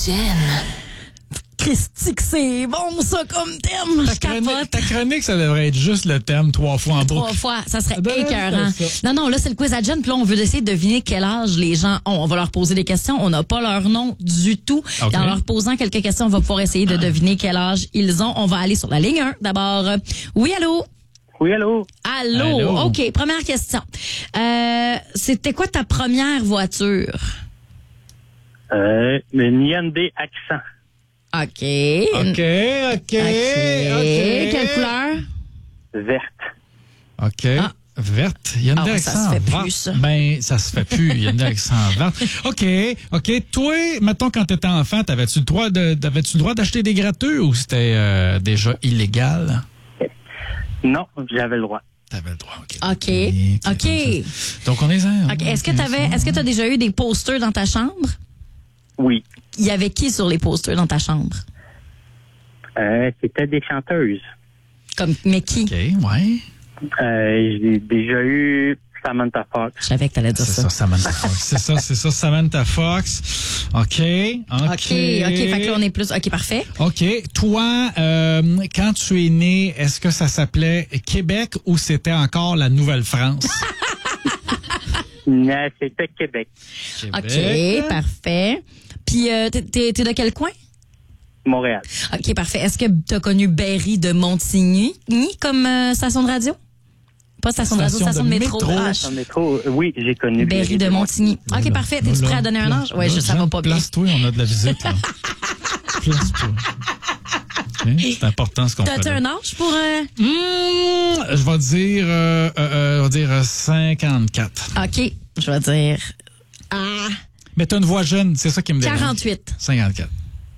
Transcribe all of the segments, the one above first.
Christy, que c'est bon, ça, comme thème. Je capote. Ta chronique, ça devrait être juste le thème 3 fois en boucle. 3 fois, ça serait écœurant. Non, là, c'est le quiz à Jen, puis là, on veut essayer de deviner quel âge les gens ont. On va leur poser des questions. On n'a pas leur nom du tout. Okay. En leur posant quelques questions, on va pouvoir essayer de deviner quel âge ils ont. On va aller sur la ligne 1. D'abord, oui, allô? Oui, allô? Allô? OK, première question. C'était quoi ta première voiture? Une Hyundai Accent. OK. Quelle couleur? Verte. OK. Verte. Hyundai Accent ça se fait vert. plus, ça. Ben, ça se fait plus. Hyundai Accent verte. OK. Toi, mettons, quand t'étais enfant, t'avais-tu le droit d'acheter des gratteux ou c'était déjà illégal? Non, j'avais le droit. T'avais le droit, OK. Donc, on est... Est-ce que t'as déjà eu des posters dans ta chambre? Oui. Il y avait qui sur les posters dans ta chambre? C'était des chanteuses. Mais qui? OK, ouais. J'ai déjà eu Samantha Fox. Je savais que t'allais dire ça. Samantha Fox. C'est ça, Samantha Fox. OK. Fait que là, on est plus... OK, parfait. OK. Toi, quand tu es né, est-ce que ça s'appelait Québec ou c'était encore la Nouvelle-France? C'était Québec. OK, parfait. Puis, t'es de quel coin? Montréal. OK, parfait. Est-ce que t'as connu Berry de Montigny comme station de radio? Pas station de radio, station de métro. Station de métro, oui, j'ai connu Berry de Montigny. OK, parfait. T'es-tu prêt à donner un âge? Oui, ça va pas bien. Place-toi, on a de la visite, là. Place-toi. Okay, c'est important ce qu'on fait. T'as un âge pour... Je vais dire 54. OK, je vais dire... Mais t'as une voix jeune, c'est ça qui me dérange. 48. 54.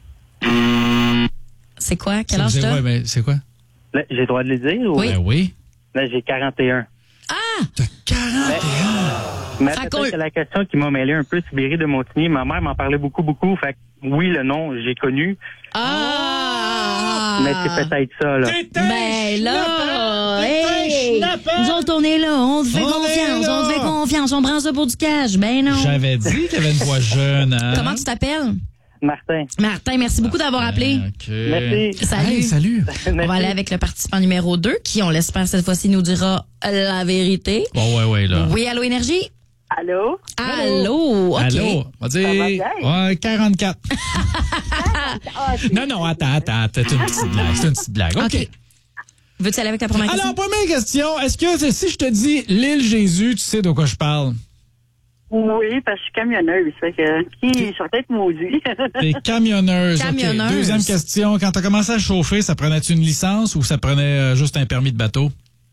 C'est quoi? Quel âge t'as? Ouais, mais c'est quoi? Là, j'ai le droit de le dire? Oui. Ben oui. Là, j'ai 41. T'as 41? Mais peut-être que la question qui m'a mêlé un peu, c'est Berry de Montigny. Ma mère m'en parlait beaucoup. Fait que oui, le nom, j'ai connu. Mais c'est peut-être ça, là. Ben là, nous autres, on est là. On te fait confiance. On prend ça pour du cash. Ben non. J'avais dit qu'il y avait une voix jeune. Hein? Comment tu t'appelles? Martin, merci beaucoup d'avoir appelé. Okay. Merci. Salut. Hey, salut. On va aller avec le participant numéro 2 qui, on l'espère, cette fois-ci, nous dira la vérité. Bon, ouais, là. Oui, allô, Énergie? Allô? OK. Allô? On va dire 44. Non, attends. C'est une petite blague. OK. Veux-tu aller avec la première question? Alors, première question. Est-ce que si je te dis l'île Jésus, tu sais de quoi je parle? Oui, parce que je suis camionneuse. Fait que je suis peut-être maudit. T'es camionneuse. Okay. Deuxième question. Quand t'as commencé à chauffer, ça prenait-tu une licence ou ça prenait juste un permis de bateau?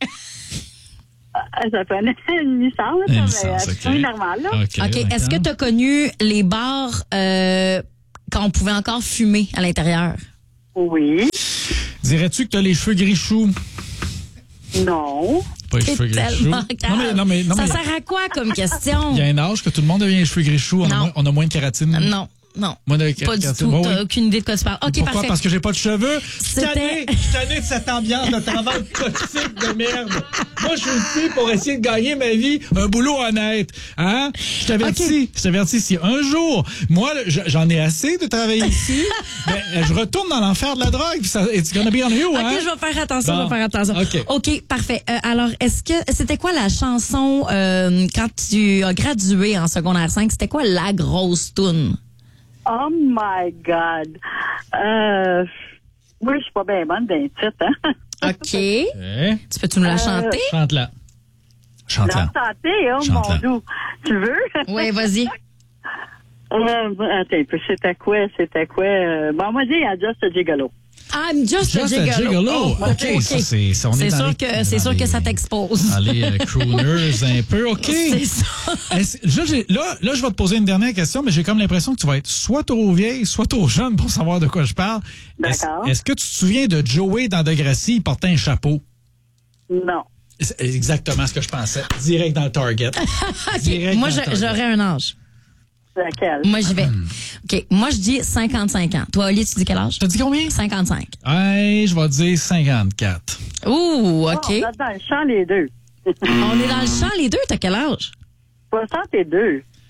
Ça prenait une licence, mais c'est normal, là. OK. Est-ce que t'as connu les bars quand on pouvait encore fumer à l'intérieur? Oui. Dirais-tu que t'as les cheveux gris-choux? Non. Pas les cheveux gris-choux. Non, mais ça sert à quoi comme question? Il y a un âge que tout le monde devient les cheveux gris-choux. On a moins de kératine. Non. Moi, pas du tout. T'as aucune idée de quoi tu parles. OK, pourquoi? parfait. Parce que j'ai pas de cheveux. Je suis tanné de cette ambiance de travail toxique de merde. Moi, je suis ici pour essayer de gagner ma vie, un boulot honnête. Hein? Je t'avertis si un jour, moi, j'en ai assez de travailler ici, ben, je retourne dans l'enfer de la drogue. It's gonna be on you, hein? OK, je vais faire attention. OK, parfait. Alors, c'était quoi la chanson quand tu as gradué en secondaire 5? C'était quoi la grosse toune? Oh my God. Moi, je suis pas bien bonne d'un titre, hein? OK. Tu peux-tu nous la chanter? Chante-la. La chanter, mon doux. Tu veux? Oui, vas-y. Attends un peu, c'était quoi? Bon, moi, dis Just a Gigolo. I'm just a gigolo. OK, ça, c'est sûr que ça t'expose. Allez, crooners un peu, OK. C'est ça. Là, je vais te poser une dernière question, mais j'ai comme l'impression que tu vas être soit trop vieille, soit trop jeune pour savoir de quoi je parle. D'accord. Est-ce que tu te souviens de Joey dans Degrassi, il portait un chapeau? Non. C'est exactement ce que je pensais. Direct dans le target. OK, moi, j'aurais un âge. Laquelle? Moi, j'y vais. OK. Moi, je dis 55 ans. Toi, Oli, tu dis quel âge? T'as dit combien? 55. Ouais, je vais dire 54. Ouh, OK. On est dans le champ, les deux. On est dans le champ, les deux. T'as quel âge? 62.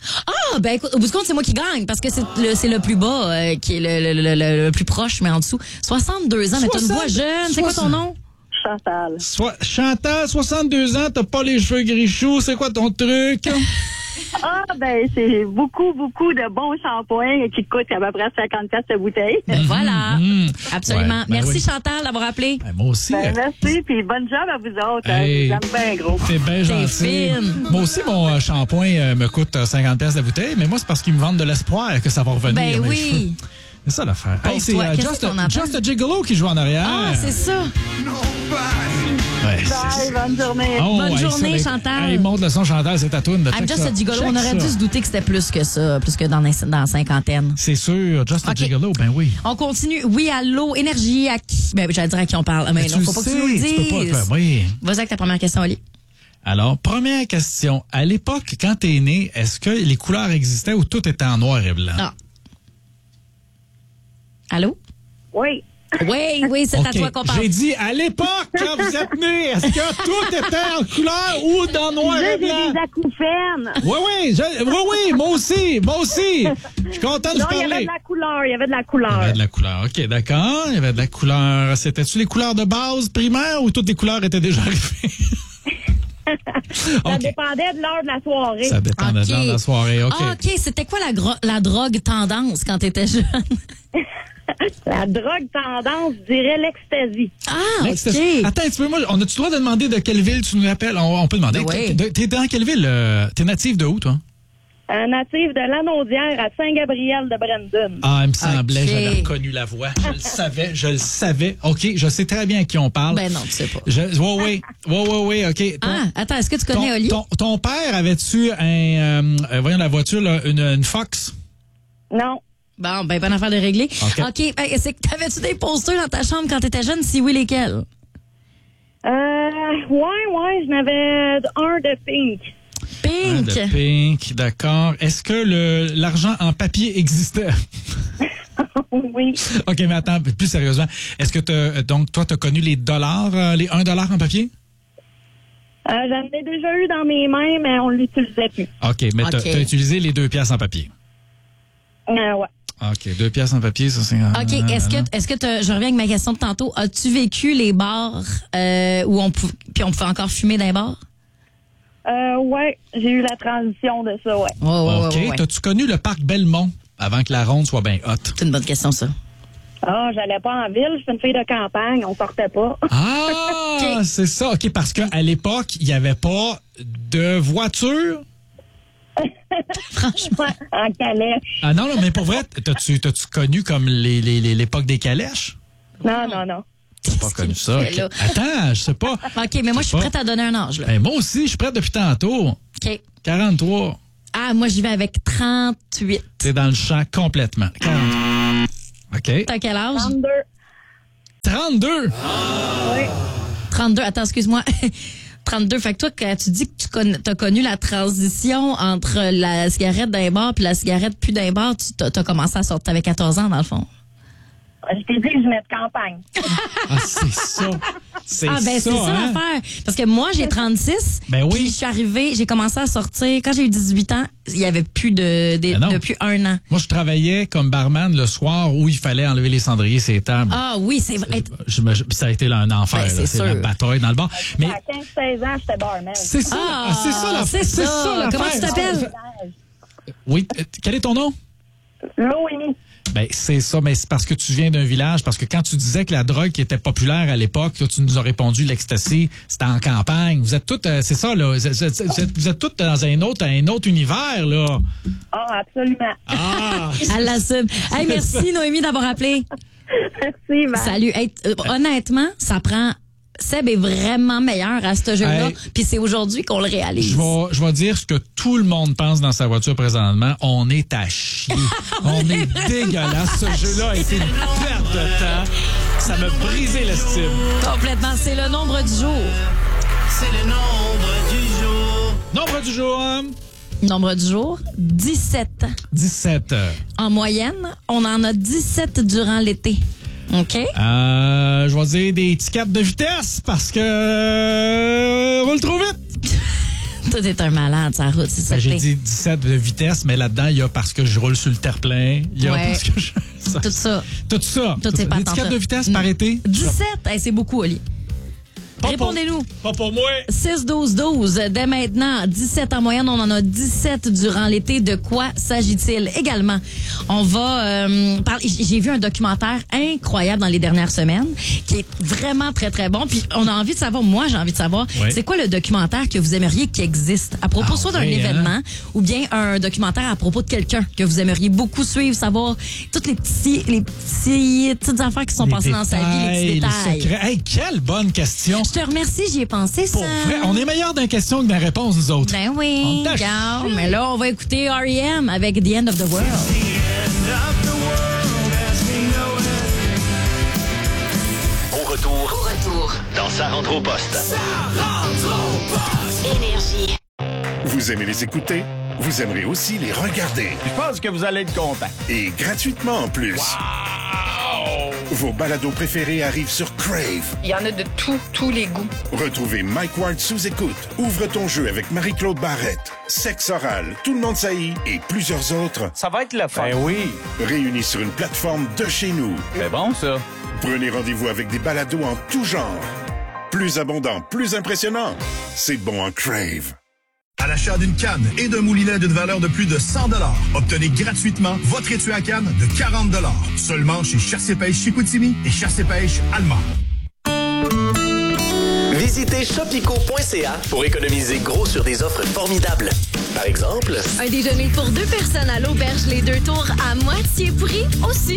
Ah, ben écoute, au bout du compte, c'est moi qui gagne parce que c'est le plus bas qui est le plus proche, mais en dessous. 62 ans, mais t'as une voix jeune. C'est quoi ton nom? Chantal. Chantal, 62 ans, t'as pas les cheveux gris-choux. C'est quoi ton truc? Ah, ben, c'est beaucoup de bons shampoings qui coûtent à peu près 50$ de bouteille. Voilà. Absolument. Ouais, ben merci oui. Chantal d'avoir appelé. Ben, moi aussi. Merci, puis bonne job à vous autres. Hey. Je vous aime bien gros. T'es bien gentil. fine. Moi aussi, mon shampoing me coûte 50$ la bouteille, mais moi, c'est parce qu'ils me vendent de l'espoir que ça va revenir. Ben mes oui. cheveux. C'est ça l'affaire. Hey, c'est toi, qu'est-ce qu'on entend? Just a Gigolo qui joue en arrière. Ah, c'est ça. Ouais, Bye, bonne journée. Oh, Bonne journée, ça, Chantal. Hey, monte le son, Chantal, c'est ta toune. I'm Just a Gigolo. On aurait dû se douter que c'était plus que ça, plus que dans la cinquantaine. C'est sûr, Just a Ok. Gigolo, ben oui. On continue. Oui, allô, énergie, à qui? Ben, j'allais dire à qui on parle. Mais non, faut pas que tu nous le tu peux dises. pas, oui. Vas-y avec ta première question, Oli. Alors, première question. À l'époque, quand t'es né, est-ce que les couleurs existaient ou tout était en noir et blanc? Ah. Allô? Oui. Oui, c'est à OK. toi qu'on parle. J'ai dit, à l'époque, quand vous êtes né, est-ce que tout était en couleur ou dans noir et J'ai blanc? des acouphènes. Oui, moi aussi. Je suis content de Non, vous il y avait parler. de la couleur. Il y avait de la Il y couleur. avait de la couleur. OK, d'accord. Il y avait de la couleur. C'était-tu les couleurs de base primaires ou toutes les couleurs étaient déjà arrivées? Ça OK. dépendait de l'heure de la soirée. Ça dépendait de l'heure de la soirée. OK. Ah, OK. C'était quoi la drogue tendance quand t'étais jeune? La drogue tendance, je dirais l'ecstasy. Ah, L'ecstasy. OK. Attends un petit peu, moi, on a-tu le droit de demander de quelle ville tu nous appelles? On peut demander. Ben oui. T'es dans quelle ville? T'es natif de où, toi? Un natif de Lanaudière à Saint-Gabriel de Brandon. Ah, il me semblait, OK. j'avais reconnu la voix. Je le savais. OK, je sais très bien à qui on parle. Ben non, tu sais pas. Oui, OK. Ah, attends, est-ce que tu connais Oli? Ton père avait-tu voyons la voiture, là, une Fox? Non. Bon, ben, bonne affaire de régler. OK. C'est que t'avais-tu des posters dans ta chambre quand t'étais jeune? Si oui, lesquels? Ouais, j'en avais un de Pink. Pink. De Pink, d'accord. Est-ce que l'argent en papier existait? Oui. OK, mais attends, plus sérieusement. Est-ce que donc, toi, t'as connu les dollars, les 1$ en papier? J'en ai déjà eu dans mes mains, mais on l'utilisait plus. OK, mais OK. t'as utilisé les 2 piastres en papier. Ouais. OK, 2 piastres en papier, ça c'est... OK, est-ce que je reviens avec ma question de tantôt. As-tu vécu les bars où on pouvait encore fumer dans les bars? Ouais, j'ai eu la transition de ça, ouais. Ouais. T'as-tu connu le parc Belmont avant que la ronde soit bien haute? C'est une bonne question, ça. Ah, j'allais pas en ville, je suis une fille de campagne, on sortait pas. Ah, c'est ça. OK, parce qu'à l'époque, il n'y avait pas de voiture. Franchement. En calèche. Ah non, mais pour vrai, t'as-tu connu comme l'époque des calèches? Non. T'as pas connu ça. Qu'est-ce que OK. c'est, Attends, je sais pas. OK, mais moi, je suis prête à donner un âge, là. Ben, moi aussi, je suis prête depuis tantôt. OK. 43. Ah, moi, j'y vais avec 38. T'es dans le champ complètement. 43. OK. T'as quel âge? 32. 32. Oui. 32. Attends, excuse-moi. 32. Fait que toi, quand tu dis que t'as connu la transition entre la cigarette d'un bar puis la cigarette plus d'un bar, t'as commencé à sortir. T'avais 14 ans, dans le fond. Je t'ai dit que je venais de campagne. Ah, c'est ça. C'est C'est ça hein? l'affaire. Parce que moi, j'ai 36. Ben oui. Puis je suis arrivée, j'ai commencé à sortir. Quand j'ai eu 18 ans, il y avait plus depuis un an. Moi, je travaillais comme barman le soir où il fallait enlever les cendriers sur les tables. Ah oui, c'est vrai. Ça a été là, un enfer. Ben, là. c'est C'est sûr. la bataille dans le bar. Mais À 15-16 ans, j'étais barman. c'est ça. Ah, c'est ça l'affaire. c'est ça. l'affaire. Comment tu t'appelles? Oui. Quel est ton nom? Loémie. Ben, c'est ça, mais c'est parce que tu viens d'un village, parce que quand tu disais que la drogue qui était populaire à l'époque, là, tu nous as répondu l'ecstasy, c'était en campagne. Vous êtes toutes, c'est ça, là, vous êtes toutes dans un autre univers, là. Ah, absolument. Ah! Elle l'assume. Hey, merci, Noémie, d'avoir appelé. Merci, bye. Salut. Hey, honnêtement, ça prend... Seb est vraiment meilleur à ce jeu-là, Hey. puis c'est aujourd'hui qu'on le réalise. Je vais dire ce que tout le monde pense dans sa voiture présentement. On est à chier. On est dégueulasse. Ce jeu-là a été une perte de temps. Ça m'a brisé l'estime. Complètement. C'est le nombre du jour. C'est le nombre du jour. Nombre du jour, hein? Nombre du jour, 17. 17. En moyenne, on en a 17 durant l'été. OK? Je vais dire des étiquettes de vitesse parce que roule trop vite. Toi, t'es un malade, ça route, c'est ça. J'ai dit 17 de vitesse, mais là-dedans, il y a parce que je roule sur le terre-plein. Il y a parce que Tout ça. Tout ça. Toutes ces patentes. L'étiquette de vitesse par été? 17, hey, c'est beaucoup, Oli. Répondez-nous. Pas pour moi. 6-12-12. Dès maintenant, 17 en moyenne. On en a 17 durant l'été. De quoi s'agit-il? Également, on va parler. J'ai vu un documentaire incroyable dans les dernières semaines qui est vraiment très, très bon. Puis on a envie de savoir, moi, j'ai envie de savoir, c'est quoi le documentaire que vous aimeriez qu'il existe à propos soit d'un événement ou bien un documentaire à propos de quelqu'un que vous aimeriez beaucoup suivre, savoir toutes les petites affaires qui sont passées dans sa vie, les petits détails. Les secrets. Hey, quelle bonne question. Je te remercie, j'y ai pensé, ça. Pour vrai, on est meilleurs dans la question que dans la réponse, nous autres. Ben oui, regarde. Mais là, on va écouter R.E.M. avec The End of the World. Au retour, dans Sa rentre au poste. Énergie. Vous aimez les écouter? Vous aimerez aussi les regarder. Je pense que vous allez être content. Et gratuitement en plus. Wow! Vos balados préférés arrivent sur Crave. Il y en a de tous les goûts. Retrouvez Mike Ward sous écoute. Ouvre ton jeu avec Marie-Claude Barrette. Sexe oral, Tout le monde saillit et plusieurs autres. Ça va être le fun. Ben oui. Réunis sur une plateforme de chez nous. C'est bon, ça. Prenez rendez-vous avec des balados en tout genre. Plus abondant, plus impressionnant. C'est bon en Crave. À l'achat d'une canne et d'un moulinet d'une valeur de plus de 100 $, obtenez gratuitement votre étui à canne de 40 $. Seulement chez Chasse-et-Pêche Chicoutimi et Chasse-et-Pêche Allemand. Visitez shopico.ca pour économiser gros sur des offres formidables. Par exemple, Un déjeuner pour 2 personnes à l'auberge Les Deux Tours à moitié prix aussi.